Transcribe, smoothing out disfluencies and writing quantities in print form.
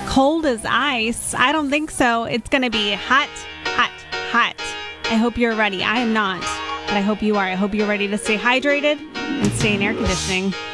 cold as ice. I don't think so. It's going to be hot, hot, hot. I hope you're ready. I am not, but I hope you are. I hope you're ready to stay hydrated and stay in air conditioning.